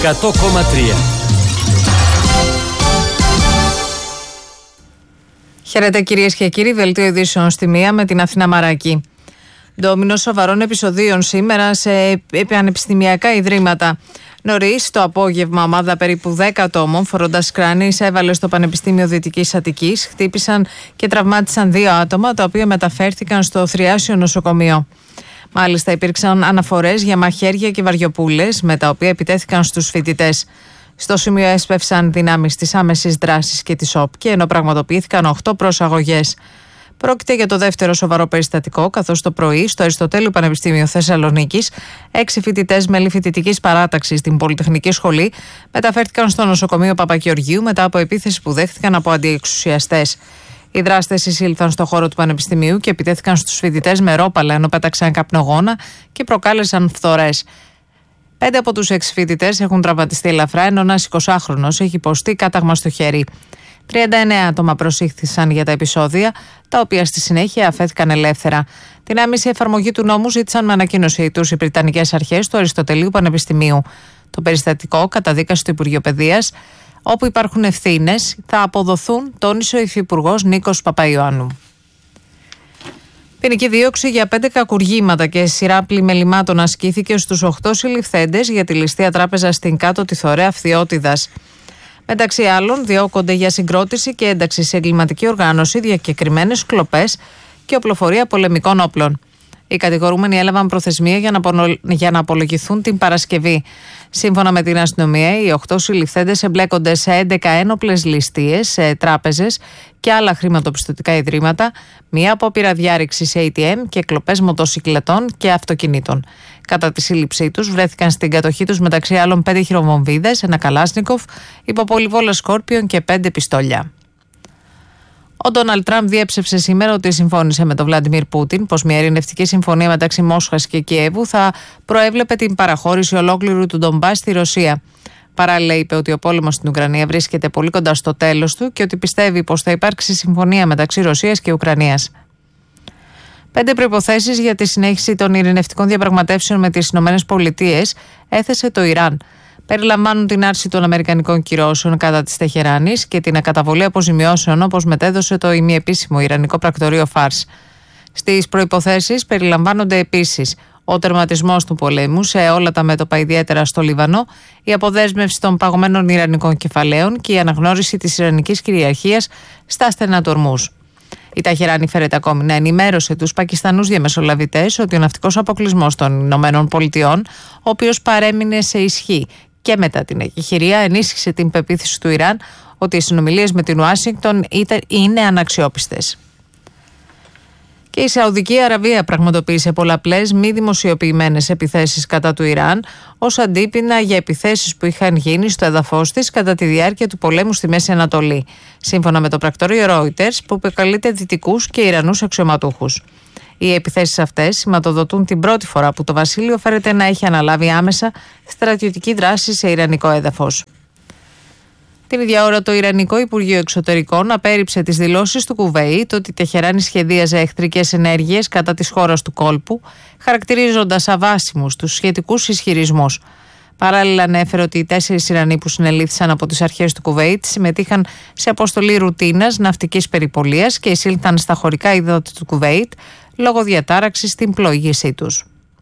100,3. Χαίρετε κυρίες και κύριοι, δελτίο ειδήσεων στη μία με την Αθηνά Μαράκη. Ντόμινο σοβαρών επεισοδίων σήμερα σε πανεπιστημιακά ιδρύματα. Νωρίς το απόγευμα, ομάδα περίπου 10 ατόμων φορώντας κράνη έβαλε στο Πανεπιστήμιο Δυτικής Αττικής. Χτύπησαν και τραυμάτισαν 2 άτομα, τα οποία μεταφέρθηκαν στο Θριάσιο νοσοκομείο. Μάλιστα, υπήρξαν αναφορές για μαχαίρια και βαριοπούλες, με τα οποία επιτέθηκαν στους φοιτητές. Στο σημείο έσπευσαν δυνάμεις της άμεσης δράσης και της ΟΠΚΕ, ενώ πραγματοποιήθηκαν 8 προσαγωγές. Πρόκειται για το δεύτερο σοβαρό περιστατικό, καθώς το πρωί στο Αριστοτέλειο Πανεπιστήμιο Θεσσαλονίκης 6 φοιτητές μέλη φοιτητικής παράταξης στην Πολυτεχνική Σχολή μεταφέρθηκαν στο νοσοκομείο Παπαγεωργίου μετά από επίθεση που δέχτηκαν από αντιεξουσιαστές. Οι δράστες εισήλθαν στο χώρο του Πανεπιστημίου και επιτέθηκαν στους φοιτητές με ρόπαλα, ενώ πέταξαν καπνογόνα και προκάλεσαν φθορές. 5 από τους 6 φοιτητές έχουν τραυματιστεί ελαφρά, ενώ ένας 20χρονος έχει υποστεί κάταγμα στο χέρι. 39 άτομα προσήχθησαν για τα επεισόδια, τα οποία στη συνέχεια αφέθηκαν ελεύθερα. Την άμεση εφαρμογή του νόμου ζήτησαν με ανακοίνωσή τους οι Βρυτανικές Αρχές του Αριστοτελείου Πανεπιστημίου. Το περιστατικό καταδίκασε το Υπουργείο Παιδείας, όπου υπάρχουν ευθύνες, θα αποδοθούν, τόνισε ο Υφυπουργός Νίκος Παπαϊωάννου. Ποινική δίωξη για 5 κακουργήματα και σειρά πλημελημάτων ασκήθηκε στους 8 συλληφθέντες για τη ληστεία τράπεζα στην Κάτω Τιθωρέα Φθιώτιδας. Μεταξύ άλλων, διώκονται για συγκρότηση και ένταξη σε εγκληματική οργάνωση, διακεκριμένες κλοπές και οπλοφορία πολεμικών όπλων. Οι κατηγορούμενοι έλαβαν προθεσμία για να απολογηθούν την Παρασκευή. Σύμφωνα με την αστυνομία, οι 8 συλληφθέντες εμπλέκονται σε 11 ένοπλες ληστείες σε τράπεζες και άλλα χρηματοπιστωτικά ιδρύματα, μία απόπειρα διάρρηξης σε ATM και κλοπές μοτοσυκλετών και αυτοκινήτων. Κατά τη σύλληψή τους, βρέθηκαν στην κατοχή τους μεταξύ άλλων 5 χειροβομβίδες, ένα καλάσνικοφ, υποπολιβόλα Σκόρπιον και 5 πιστόλια. Ο Ντόναλντ Τραμπ διέψευσε σήμερα ότι συμφώνησε με τον Βλαντιμίρ Πούτιν πως μια ειρηνευτική συμφωνία μεταξύ Μόσχας και Κιέβου θα προέβλεπε την παραχώρηση ολόκληρου του Ντομπάς στη Ρωσία. Παράλληλα, είπε ότι ο πόλεμος στην Ουκρανία βρίσκεται πολύ κοντά στο τέλος του και ότι πιστεύει πως θα υπάρξει συμφωνία μεταξύ Ρωσίας και Ουκρανίας. 5 προϋποθέσεις για τη συνέχιση των ειρηνευτικών διαπραγματεύσεων με τις ΗΠΑ έθεσε το Ιράν. Περιλαμβάνουν την άρση των αμερικανικών κυρώσεων κατά της Τεχεράνης και την ακαταβολή αποζημιώσεων, όπως μετέδωσε το ημιεπίσημο Ιρανικό πρακτορείο Φάρς. Στις προϋποθέσεις περιλαμβάνονται επίσης ο τερματισμός του πολέμου σε όλα τα μέτωπα, ιδιαίτερα στο Λίβανο, η αποδέσμευση των παγωμένων ιρανικών κεφαλαίων και η αναγνώριση της ιρανικής κυριαρχίας στα στενά του Ορμούζ. Η Ταχεράνη φέρεται ακόμη να ενημέρωσε τους Πακιστανούς διαμεσολαβητές ότι ο ναυτικός αποκλεισμός των Ηνωμένων Πολιτειών, ο οποίος παρέμεινε σε ισχύ και μετά την εκεχηρία, ενίσχυσε την πεποίθηση του Ιράν ότι οι συνομιλίες με την Ουάσιγκτον είναι αναξιόπιστες. Και η Σαουδική Αραβία πραγματοποίησε πολλαπλές μη δημοσιοποιημένες επιθέσεις κατά του Ιράν ως αντίπεινα για επιθέσεις που είχαν γίνει στο έδαφος της κατά τη διάρκεια του πολέμου στη Μέση Ανατολή, σύμφωνα με το πρακτορείο Reuters, που επικαλείται δυτικούς και Ιρανούς αξιωματούχους. Οι επιθέσεις αυτές σηματοδοτούν την πρώτη φορά που το βασίλειο φέρεται να έχει αναλάβει άμεσα στρατιωτική δράση σε ιρανικό έδαφος. Την ίδια ώρα, το Ιρανικό Υπουργείο Εξωτερικών απέρριψε τις δηλώσεις του Κουβέιτ ότι η Τεχεράνη σχεδίαζε εχθρικές ενέργειες κατά της χώρας του κόλπου, χαρακτηρίζοντας αβάσιμους τους σχετικούς ισχυρισμούς. Παράλληλα, ανέφερε ότι οι 4 Ιρανοί που συνελήφθησαν από τις αρχές του Κουβέιτ συμμετείχαν σε αποστολή ρουτίνας ναυτικής περιπολίας και εισήλθαν στα χωρικά ύδατα του Κουβέιτ λόγω διατάραξης στην πλοήγησή τους.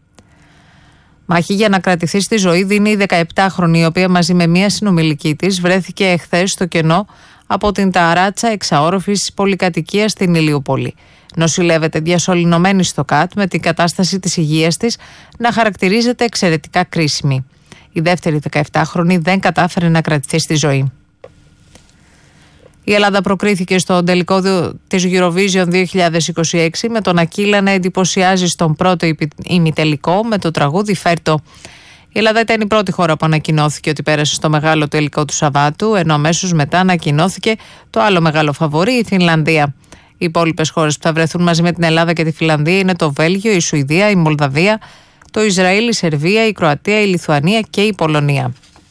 Μάχη για να κρατηθεί στη ζωή δίνει η 17χρονη, η οποία μαζί με μία συνομιλική της βρέθηκε εχθές στο κενό από την ταράτσα εξαόροφης πολυκατοικίας στην Ηλιούπολη. Νοσηλεύεται διασωληνωμένη στο ΚΑΤ, με την κατάσταση της υγείας της να χαρακτηρίζεται εξαιρετικά κρίσιμη. Η δεύτερη 17χρονη δεν κατάφερε να κρατηθεί στη ζωή. Η Ελλάδα προκρίθηκε στον τελικό της Eurovision 2026 με τον Ακύλα να εντυπωσιάζει στον πρώτο ημιτελικό με το τραγούδι «Φέρτο». Η Ελλάδα ήταν η πρώτη χώρα που ανακοινώθηκε ότι πέρασε στο μεγάλο τελικό του Σαββάτου, ενώ αμέσως μετά ανακοινώθηκε το άλλο μεγάλο φαβορί, η Φινλανδία. Οι υπόλοιπες χώρες που θα βρεθούν μαζί με την Ελλάδα και τη Φινλανδία είναι το Βέλγιο, η Σουηδία, η Μολδαβία, το Ισραήλ, η Σερβία, η Κροατία, η Λιθουανία και η Πολωνία.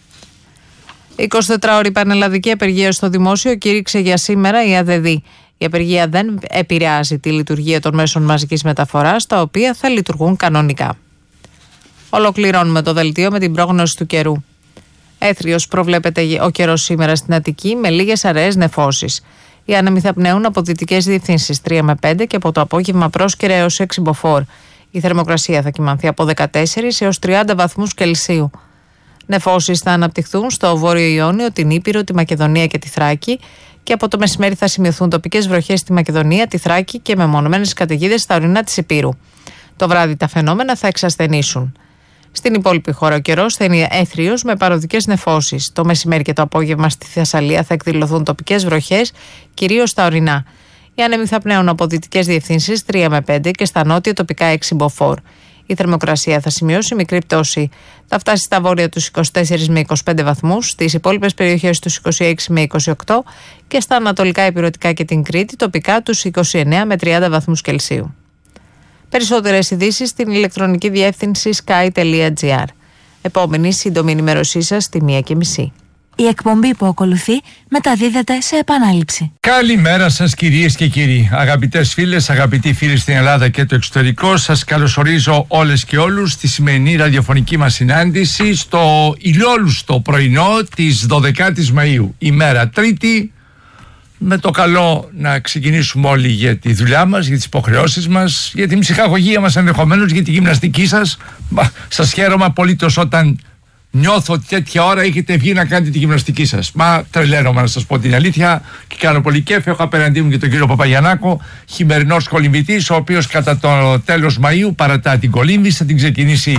24ωρη πανελλαδική απεργία στο δημόσιο κήρυξε για σήμερα η ΑΔΔ. Η απεργία δεν επηρεάζει τη λειτουργία των μέσων μαζικής μεταφοράς, τα οποία θα λειτουργούν κανονικά. Ολοκληρώνουμε το δελτίο με την πρόγνωση του καιρού. Έθριος προβλέπεται ο καιρός σήμερα στην Αττική με λίγες αραιές νεφώσεις. Οι άνεμοι θα πνέουν από δυτικές διευθύνσεις 3 με 5 και από το απόγευμα πρόσκαιρα έως 6 μποφόρ. Η θερμοκρασία θα κυμανθεί από 14 έως 30 βαθμούς Κελσίου. Νεφώσεις θα αναπτυχθούν στο Βόρειο Ιόνιο, την Ήπειρο, τη Μακεδονία και τη Θράκη και από το μεσημέρι θα σημειωθούν τοπικές βροχές στη Μακεδονία, τη Θράκη και μεμονωμένες καταιγίδες στα ορεινά της Ηπείρου. Το βράδυ τα φαινόμενα θα εξασθενήσουν. Στην υπόλοιπη χώρα ο καιρός θα είναι έθριος με παροδικές νεφώσεις. Το μεσημέρι και το απόγευμα στη Θεσσαλία θα εκδηλωθούν τοπικές βροχές, κυρίως στα ορεινά. Οι άνεμοι θα πνέουν από δυτικές διευθύνσεις 3 με 5 και στα νότια τοπικά 6 μποφόρ. Η θερμοκρασία θα σημειώσει μικρή πτώση. Θα φτάσει στα βόρεια τους 24 με 25 βαθμούς, στις υπόλοιπες περιοχές τους 26 με 28 και στα ανατολικά ηπειρωτικά και την Κρήτη τοπικά τους 29 με 30 βαθμούς Κελσίου. Περισσότερες ειδήσεις στην ηλεκτρονική διεύθυνση sky.gr. Επόμενη σύντομη ενημέρωσή σας στη 1:30. Η εκπομπή που ακολουθεί μεταδίδεται σε επανάληψη. Καλημέρα σας κυρίες και κύριοι. Αγαπητές φίλες, αγαπητοί φίλοι στην Ελλάδα και το εξωτερικό, σας καλωσορίζω όλες και όλους στη σημερινή ραδιοφωνική μας συνάντηση στο ηλιόλουστο πρωινό της 12ης Μαΐου, ημέρα Τρίτη, με το καλό να ξεκινήσουμε όλοι για τη δουλειά μας, για τις υποχρεώσεις μας, για την ψυχαγωγία μας ενδεχομένως, για τη γυμναστική σας. Σας χαίρομαι απολύτως όταν νιώθω ότι τέτοια ώρα έχετε βγει να κάνετε τη γυμναστική σας. Μα τρελαίνομαι να σας πω την αλήθεια και κάνω πολύ κέφι. Έχω απέναντί μου και τον κύριο Παπαγιαννάκο, χειμερινός κολυμβητής, ο οποίος κατά το τέλος Μαΐου παρατά την κολύμβηση, θα την ξεκινήσει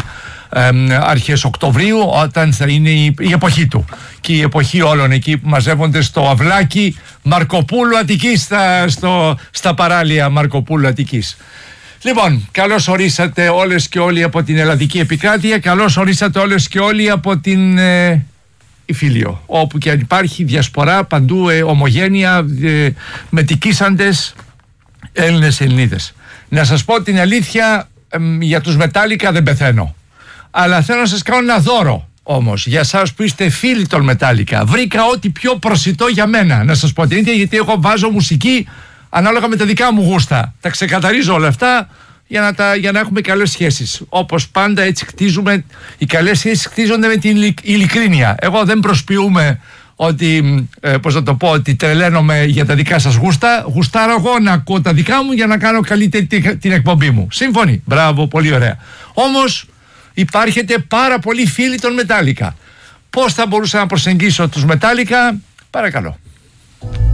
αρχές Οκτωβρίου, όταν θα είναι η εποχή του. Και η εποχή όλων εκεί που μαζεύονται στο αυλάκι Μαρκοπούλου Αττικής, στα παράλια Μαρκοπούλου Αττικής. Λοιπόν, καλώς ορίσατε όλες και όλοι από την Ελλαδική επικράτεια, καλώς ορίσατε όλες και όλοι από την Ιφίλιο, όπου και αν υπάρχει διασπορά παντού, ομογένεια, μετικήσαντες Έλληνες, Ελληνίδες. Να σας πω την αλήθεια, για τους Μετάλλικα δεν πεθαίνω, αλλά θέλω να σας κάνω ένα δώρο όμως για εσάς που είστε φίλοι των Μετάλλικα. Βρήκα ό,τι πιο προσιτό για μένα, να σας πω την ίδια, γιατί εγώ βάζω μουσική ανάλογα με τα δικά μου γούστα. Τα ξεκαθαρίζω όλα αυτά για να έχουμε καλές σχέσεις. Όπως πάντα, έτσι χτίζουμε. Οι καλές σχέσεις χτίζονται με την ειλικρίνεια. Εγώ δεν προσποιούμε ότι, ότι τρελαίνομαι για τα δικά σας γούστα. Γουστάρω εγώ να ακούω τα δικά μου για να κάνω καλύτερη την εκπομπή μου. Σύμφωνοι? Μπράβο, πολύ ωραία. Όμως υπάρχετε πάρα πολλοί φίλοι των Μετάλλικα. Πώς θα μπορούσα να προσεγγίσω τους Μετάλλικα? Παρακαλώ.